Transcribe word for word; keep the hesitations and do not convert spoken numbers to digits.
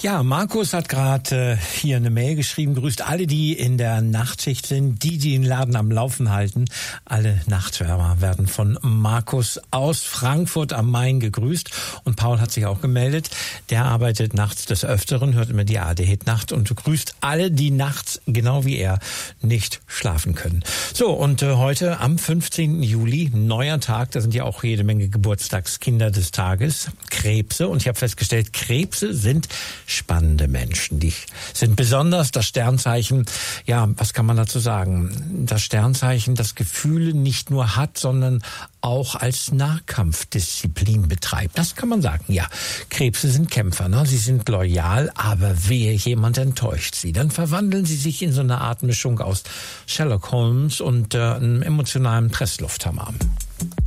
Ja, Markus hat gerade äh, hier eine Mail geschrieben, grüßt alle, die in der Nachtschicht sind, die, die den Laden am Laufen halten. Alle Nachtschwärmer werden von Markus aus Frankfurt am Main gegrüßt. Und Paul hat sich auch gemeldet. Der arbeitet nachts des Öfteren, hört immer die A D Hit Nacht und grüßt alle, die nachts, genau wie er, nicht schlafen können. So, und äh, heute am fünfzehnten Juli, neuer Tag, da sind ja auch jede Menge Geburtstagskinder des Tages, Krebse. Und ich habe festgestellt, Krebse sind spannende Menschen. Die sind besonders das Sternzeichen, ja, was kann man dazu sagen? Das Sternzeichen, das Gefühle nicht nur hat, sondern auch als Nahkampfdisziplin betreibt. Das kann man sagen, ja. Krebse sind Kämpfer, ne? Sie sind loyal, aber wehe, jemand enttäuscht sie. Dann verwandeln sie sich in so eine Art Mischung aus Sherlock Holmes und äh, einem emotionalen Presslufthammer.